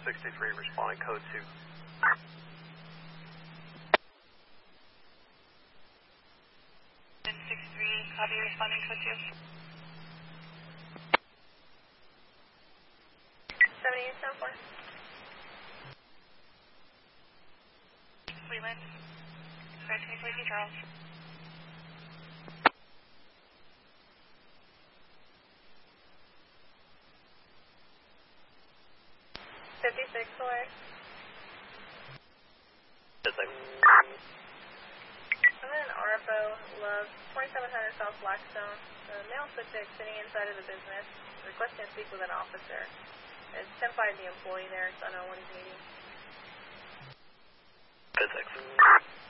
63, responding code 2. 63, copy, responding code 2. 7874. Leland, correction, Lady Charles. $56. Yes, sir. I'm in an RFO, Love, 2700 South Blackstone. The male subject sitting inside of the business, requesting to speak with an officer. It's 10-5 the employee there, so I know what he's needing. Yes, sir.